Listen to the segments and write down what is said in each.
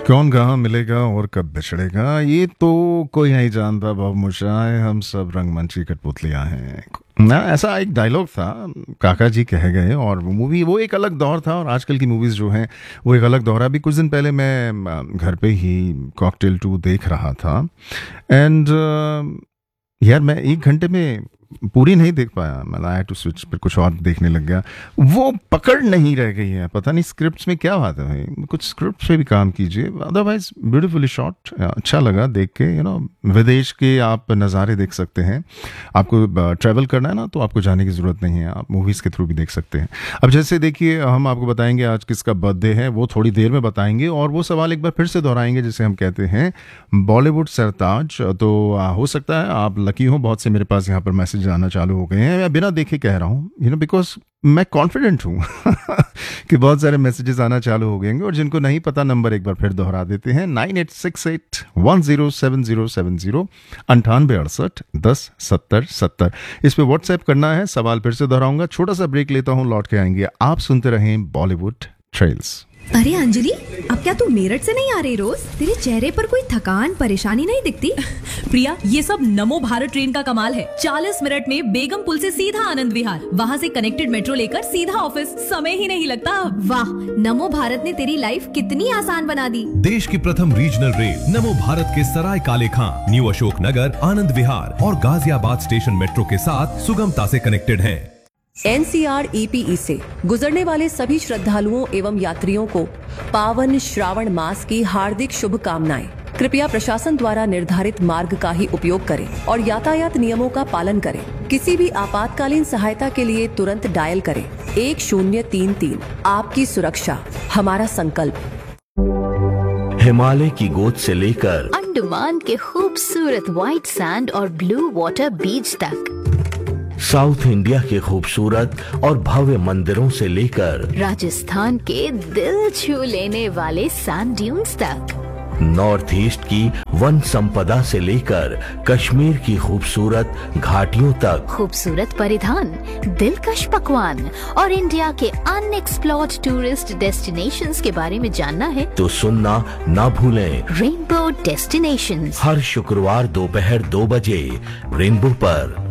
कौन कहाँ मिलेगा और कब बिछड़ेगा, ये तो कोई नहीं जानता। बाबू मोशाय, हम सब रंगमंच की कठपुतलियां हैं ना। ऐसा एक डायलॉग था, काका जी कह गए। और वो मूवी, वो एक अलग दौर था। और आजकल की मूवीज़ जो हैं वो एक अलग दौर है। अभी कुछ दिन पहले मैं घर पे ही कॉकटेल 2 देख रहा था। एंड यार, मैं 1 घंटे में पूरी नहीं देख पाया। मैं आई टू स्विच, फिर कुछ और देखने लग गया। वो पकड़ नहीं रह गई है। पता नहीं स्क्रिप्ट्स में क्या बात है भाई, कुछ स्क्रिप्ट पे भी काम कीजिए। अदरवाइज ब्यूटीफुली शॉट, अच्छा लगा देख के। विदेश के आप नज़ारे देख सकते हैं। आपको ट्रैवल करना है ना, तो आपको जाने की ज़रूरत नहीं है, आप मूवीज़ के थ्रू भी देख सकते हैं। अब जैसे देखिए, हम आपको बताएंगे आज किसका बर्थडे है, वो थोड़ी देर में बताएंगे। और वो सवाल एक बार फिर से दोहराएंगे, जिसे हम कहते हैं बॉलीवुड सरताज। तो हो सकता है आप लकी हो, बहुत से मेरे पास यहाँ पर मैसेज आना चालू हो गए हैं। मैं बिना देखे कह रहा हूँ, बिकॉज मैं कॉन्फिडेंट हूँ कि बहुत सारे मैसेजेस आना चालू हो गएंगे। और जिनको नहीं पता, नंबर एक बार फिर दोहरा देते हैं, 9868107070, 9868107070। इस पे व्हाट्सएप करना है। सवाल फिर से दोहराऊंगा, छोटा सा ब्रेक लेता हूँ, लौट के आएंगे। आप सुनते रहें बॉलीवुड ट्रेल्स। अरे अंजलि, अब क्या तू मेरठ से नहीं आ रही रोज? तेरे चेहरे पर कोई थकान परेशानी नहीं दिखती? प्रिया, ये सब नमो भारत ट्रेन का कमाल है। 40 मिनट में बेगम पुल से सीधा आनंद विहार, वहाँ से कनेक्टेड मेट्रो लेकर सीधा ऑफिस, समय ही नहीं लगता। वाह, नमो भारत ने तेरी लाइफ कितनी आसान बना दी। देश की प्रथम रीजनल रेल नमो भारत के सराय काले खां, न्यू अशोक नगर, आनंद विहार और गाजियाबाद स्टेशन मेट्रो के साथ सुगमता से कनेक्टेड है। NCR-EPE से गुजरने वाले सभी श्रद्धालुओं एवं यात्रियों को पावन श्रावण मास की हार्दिक शुभकामनाएं। कृपया प्रशासन द्वारा निर्धारित मार्ग का ही उपयोग करें और यातायात नियमों का पालन करें। किसी भी आपातकालीन सहायता के लिए तुरंत डायल करें 1033। आपकी सुरक्षा हमारा संकल्प। हिमालय की गोद से लेकर अंडमान के खूबसूरत व्हाइट सैंड और ब्लू वाटर बीच तक, साउथ इंडिया के खूबसूरत और भव्य मंदिरों से लेकर राजस्थान के दिल छू लेने वाले सैंड ड्यून्स तक, नॉर्थ ईस्ट की वन संपदा से लेकर कश्मीर की खूबसूरत घाटियों तक, खूबसूरत परिधान, दिलकश पकवान और इंडिया के अनएक्सप्लोर्ड टूरिस्ट डेस्टिनेशंस के बारे में जानना है तो सुनना ना भूलें। रेनबो डेस्टिनेशंस, हर शुक्रवार दोपहर 2 बजे रेनबो पर।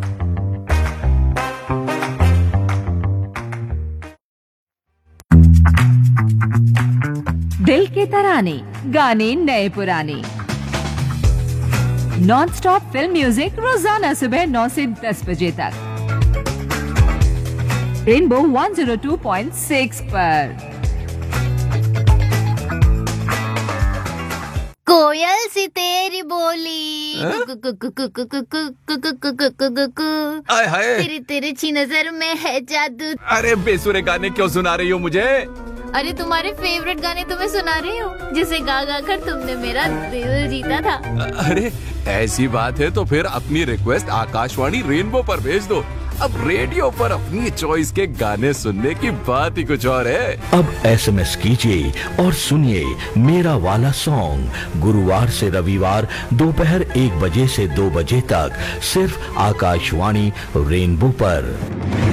दिल के तराने, गाने नए पुराने, नॉन स्टॉप फिल्म म्यूजिक रोजाना सुबह 9 से 10 बजे तक रेनबो 102.6 पर। कोयल सी तेरी बोली, तेरी तिरछी नजर में है जादू। अरे बेसुरे गाने क्यों सुना रही हो मुझे? अरे तुम्हारे फेवरेट गाने तुम्हें सुना रही हूँ, जिसे गा गा कर तुमने मेरा दिल जीता था। अरे ऐसी बात है तो फिर अपनी रिक्वेस्ट आकाशवाणी रेनबो पर भेज दो। अब रेडियो पर अपनी चॉइस के गाने सुनने की बात ही कुछ और है। अब SMS कीजिए और सुनिए मेरा वाला सॉन्ग, गुरुवार से रविवार दोपहर 1 बजे से 2 बजे तक, सिर्फ आकाशवाणी रेनबो पर।